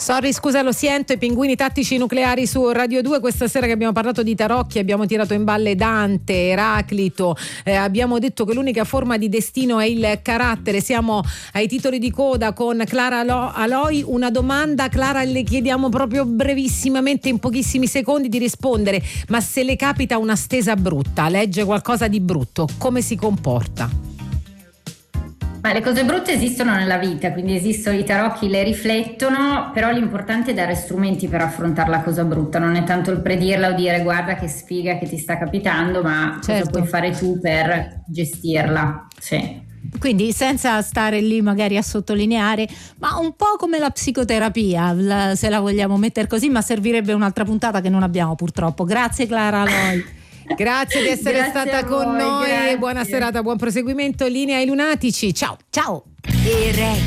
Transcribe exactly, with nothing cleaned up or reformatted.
Sorry, scusa, lo sento, i pinguini tattici nucleari su Radio due. Questa sera che abbiamo parlato di tarocchi abbiamo tirato in balle Dante, Eraclito, eh, abbiamo detto che l'unica forma di destino è il carattere. Siamo ai titoli di coda con Clara Alo- Aloi. Una domanda, Clara, le chiediamo proprio brevissimamente, in pochissimi secondi, di rispondere: ma se le capita una stesa brutta, legge qualcosa di brutto, come si comporta? Ma le cose brutte esistono nella vita, quindi esistono, i tarocchi le riflettono, però l'importante è dare strumenti per affrontare la cosa brutta, non è tanto il predirla o dire guarda che sfiga che ti sta capitando, ma certo, cosa puoi fare tu per gestirla. Sì. Quindi senza stare lì magari a sottolineare, ma un po' come la psicoterapia, la, se la vogliamo mettere così, ma servirebbe un'altra puntata che non abbiamo purtroppo. Grazie Clara Aloi. Grazie di essere Grazie stata a con voi, noi, grazie. buona serata, buon proseguimento. Linea ai lunatici, ciao. Ciao. E